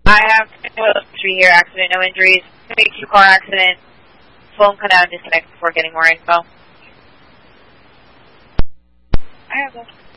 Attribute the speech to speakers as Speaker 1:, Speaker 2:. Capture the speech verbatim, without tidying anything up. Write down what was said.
Speaker 1: I have three here, accident, no injuries. Two car accident. Phone cut out and disconnect before getting more info. I have that.